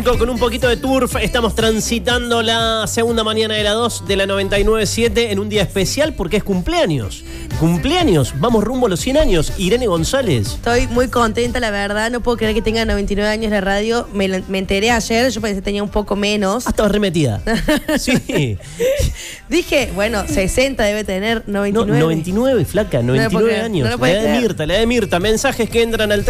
5 con un poquito de turf. Estamos transitando la segunda mañana de la 2 de la 99.7 en un día especial porque es cumpleaños. Cumpleaños, vamos rumbo a los 100 años. Irene González. Estoy muy contenta, la verdad. No puedo creer que tenga 99 años la radio. Me enteré ayer, yo pensé que tenía un poco menos. Ah, estabas remetida. Sí. Dije, bueno, 60 debe tener, 99. No, 99, flaca, 99 años. No la edad de Mirta. Mensajes que entran al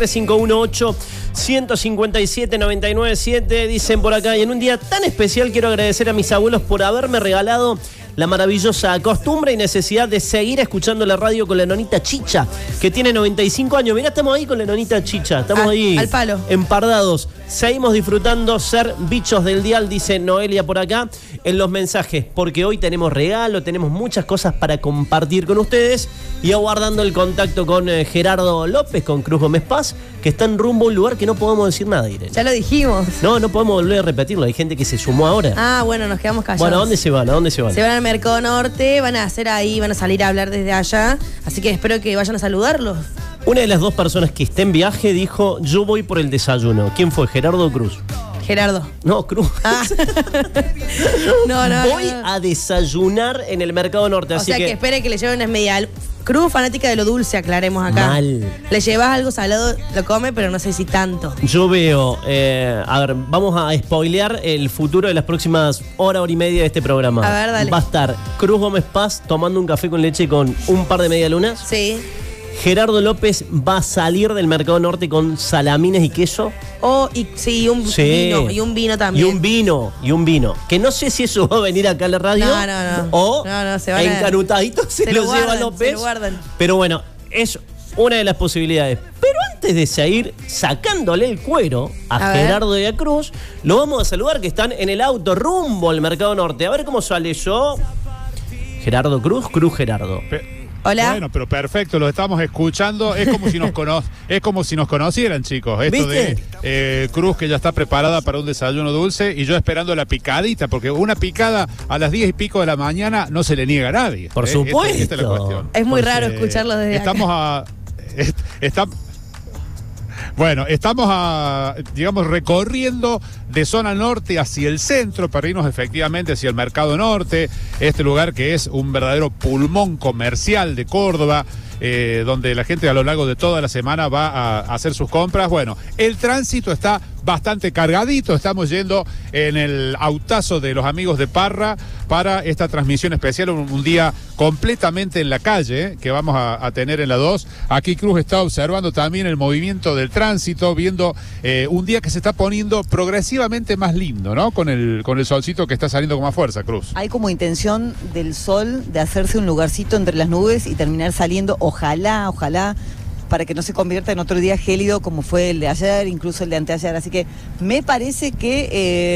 3518-157-997. Dicen por acá, y en un día tan especial quiero agradecer a mis abuelos por haberme regalado la maravillosa costumbre y necesidad de seguir escuchando la radio con la nonita Chicha, que tiene 95 años. Mirá, estamos ahí con la nonita Chicha. Estamos ahí al palo. Empardados. Seguimos disfrutando ser bichos del dial, dice Noelia por acá en los mensajes, porque hoy tenemos regalo, tenemos muchas cosas para compartir con ustedes y aguardando el contacto con Gerardo López, con Cruz Gómez Paz, que están rumbo a un lugar que no podemos decir nada, Irene. Ya lo dijimos. No podemos volver a repetirlo, hay gente que se sumó ahora. Ah, bueno, nos quedamos callados. Bueno, ¿a dónde se van? Se van al Mercado Norte, van a hacer ahí, van a salir a hablar desde allá, así que espero que vayan a saludarlos. Una de las dos personas que está en viaje dijo, yo voy por el desayuno. ¿Quién fue, Gerardo o Cruz? Gerardo. No, Cruz. Ah. No. Voy a desayunar en el Mercado Norte, o así sea que espere que le lleven unas media. Cruz, fanática de lo dulce, aclaremos acá. Mal. Le llevas algo salado, lo come, pero no sé si tanto. Yo veo, a ver, vamos a spoilear el futuro de las próximas hora y media de este programa. A ver, dale. Va a estar Cruz Gómez Paz tomando un café con leche con un par de medialunas. Sí. Gerardo López va a salir del Mercado Norte con salamines y queso. Vino. Y un vino también. Y un vino. Que no sé si eso va a venir acá a la radio. No. O se van encanutadito se lo lleva López. Se lo guardan. Pero bueno, es una de las posibilidades. Pero antes de seguir sacándole el cuero a Gerardo y a Cruz, lo vamos a saludar que están en el auto rumbo al Mercado Norte. A ver cómo sale yo. Gerardo Cruz Gerardo. Hola. Bueno, pero perfecto, lo estamos escuchando. Es como si nos conocieran, chicos. Esto ¿viste? De Cruz, que ya está preparada para un desayuno dulce, y yo esperando la picadita, porque una picada a las 10 y pico de la mañana no se le niega a nadie. Por supuesto. Esta es la cuestión. Es muy raro escucharlo desde acá. Estamos digamos, recorriendo de zona norte hacia el centro para irnos efectivamente hacia el Mercado Norte, este lugar que es un verdadero pulmón comercial de Córdoba, donde la gente a lo largo de toda la semana va a hacer sus compras. Bueno, el tránsito está bastante cargadito, estamos yendo en el autazo de los amigos de Parra para esta transmisión especial, un día completamente en la calle, que vamos a tener en la 2. Aquí Cruz está observando también el movimiento del tránsito, viendo un día que se está poniendo progresivamente más lindo, ¿no? Con el solcito que está saliendo con más fuerza, Cruz. Hay como intención del sol de hacerse un lugarcito entre las nubes y terminar saliendo, ojalá, para que no se convierta en otro día gélido como fue el de ayer, incluso el de anteayer. Así que me parece que